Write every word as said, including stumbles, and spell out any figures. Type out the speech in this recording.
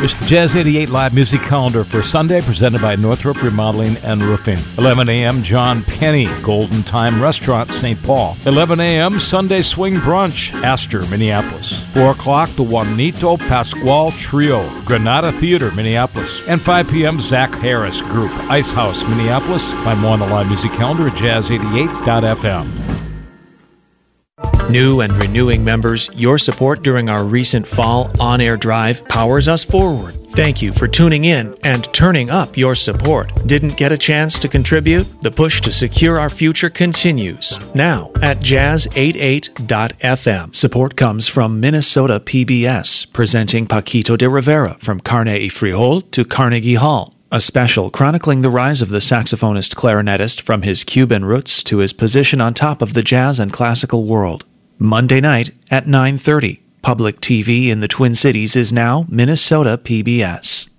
It's the Jazz eighty-eight Live Music Calendar for Sunday, presented by Northrop Remodeling and Roofing. eleven a.m. John Penny, Golden Time Restaurant, Saint Paul. eleven a.m. Sunday Swing Brunch, Astor, Minneapolis. four o'clock, the Juanito Pascual Trio, Granada Theater, Minneapolis. And five p.m. Zach Harris Group, Ice House, Minneapolis. Find more on the Live Music Calendar at jazz eighty-eight dot f m. New and renewing members, your support during our recent fall on-air drive powers us forward. Thank you for tuning in and turning up your support. Didn't get a chance to contribute? The push to secure our future continues. Now at jazz eighty-eight dot f m. Support comes from Minnesota P B S, presenting Paquito de Rivera from Carne y Frijol to Carnegie Hall. A special chronicling the rise of the saxophonist clarinetist from his Cuban roots to his position on top of the jazz and classical world. Monday night at nine thirty. Public T V in the Twin Cities is now Minnesota P B S.